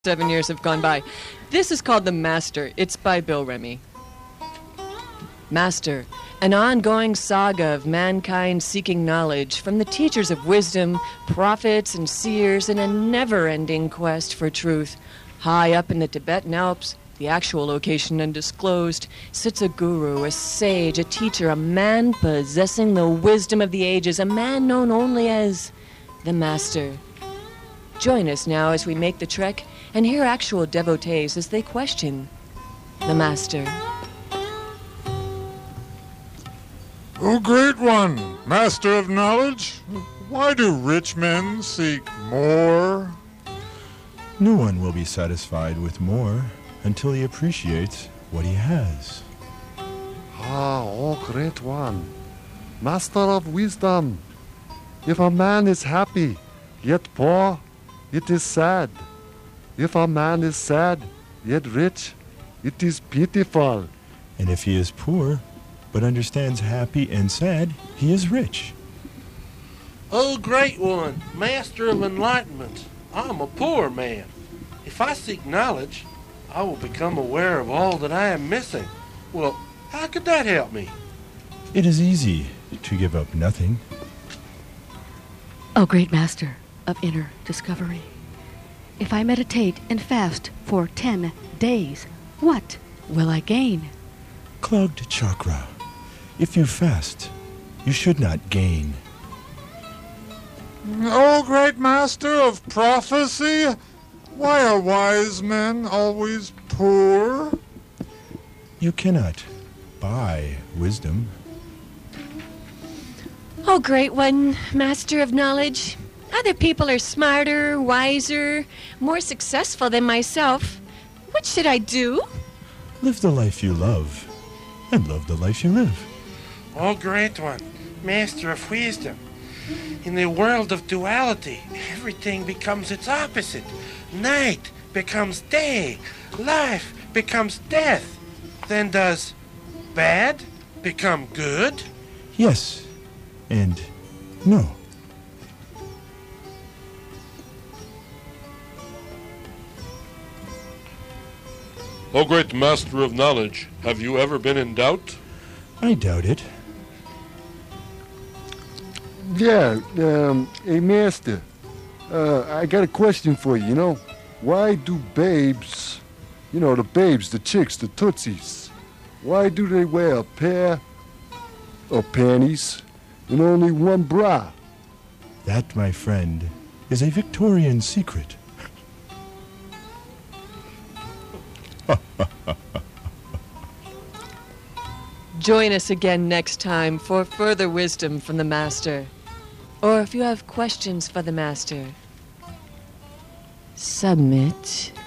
7 years have gone by. This is called The Master. It's by Bill Remy. Master, an ongoing saga of mankind seeking knowledge from the teachers of wisdom, prophets, and seers in a never-ending quest for truth. High up in the Tibetan Alps, the actual location undisclosed, sits a guru, a sage, a teacher, a man possessing the wisdom of the ages, a man known only as the Master. Join us now as we make the trek and hear actual devotees as they question the Master. O great one, master of knowledge, why do rich men seek more? No one will be satisfied with more until he appreciates what he has. Ah, O great one, master of wisdom, if a man is happy, yet poor, it is sad. If a man is sad, yet rich, it is pitiful. And if he is poor, but understands happy and sad, he is rich. O great one, master of enlightenment, I am a poor man. If I seek knowledge, I will become aware of all that I am missing. Well, how could that help me? It is easy to give up nothing. O great master of inner discovery, if I meditate and fast for 10 days, what will I gain? Clogged chakra. If you fast, you should not gain. O great master of prophecy, why are wise men always poor? You cannot buy wisdom. Oh, great one, master of knowledge. Other people are smarter, wiser, more successful than myself. What should I do? Live the life you love, and love the life you live. O great one, master of wisdom, in the world of duality, everything becomes its opposite. Night becomes day, life becomes death. Then does bad become good? Yes, and no. O great master of knowledge, have you ever been in doubt? I doubt it. Yeah, hey master, I got a question for you, Why do babes, the babes, the chicks, the tootsies, why do they wear a pair of panties and only one bra? That, my friend, is a Victorian secret. Join us again next time for further wisdom from the Master. Or if you have questions for the Master, submit